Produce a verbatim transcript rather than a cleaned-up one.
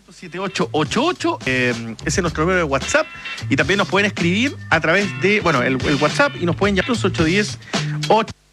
siete ocho ocho ocho, eh, ese es nuestro número de WhatsApp, y también nos pueden escribir a través de, bueno, el, el WhatsApp, y nos pueden llamar los ocho uno cero ocho